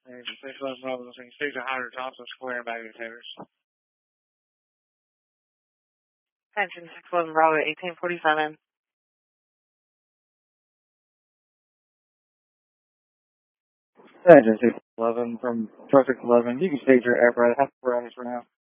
Engine 611 Bravo, looking 600 Thompson Square, baggage haters. Engine 611 Bravo, 1847. Engine 611 from Truck 611, you can stage your apparatus for now.